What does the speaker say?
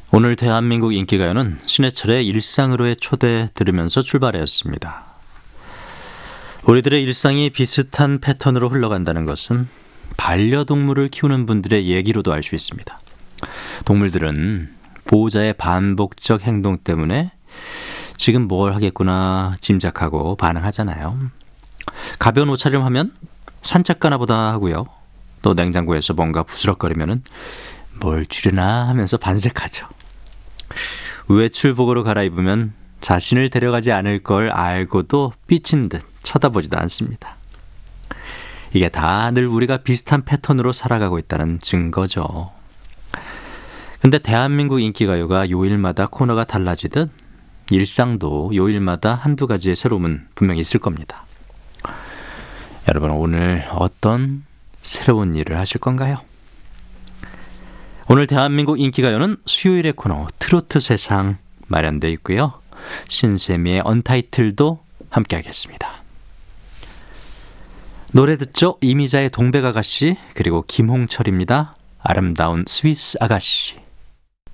오늘 대한민국 인기가요는 신해철의 일상으로의 초대 들으면서 출발하였습니다. 우리들의 일상이 비슷한 패턴으로 흘러간다는 것은 반려동물을 키우는 분들의 얘기로도 알 수 있습니다. 동물들은 보호자의 반복적 행동 때문에 지금 뭘 하겠구나 짐작하고 반응하잖아요. 가벼운 옷차림하면 산책 가나 보다 하고요. 또 냉장고에서 뭔가 부스럭거리면은 뭘 주려나 하면서 반색하죠. 외출복으로 갈아입으면 자신을 데려가지 않을 걸 알고도 삐친 듯 쳐다보지도 않습니다. 이게 다 늘 우리가 비슷한 패턴으로 살아가고 있다는 증거죠. 근데 대한민국 인기가요가 요일마다 코너가 달라지듯 일상도 요일마다 한두 가지의 새로움은 분명히 있을 겁니다. 여러분, 오늘 어떤 새로운 일을 하실 건가요? 오늘 대한민국 인기가요는 수요일의 코너 트로트 세상 마련되어 있고요. 신세미의 언타이틀도 함께 하겠습니다. 노래 듣죠? 이미자의 동백아가씨, 그리고 김홍철입니다. 아름다운 스위스 아가씨.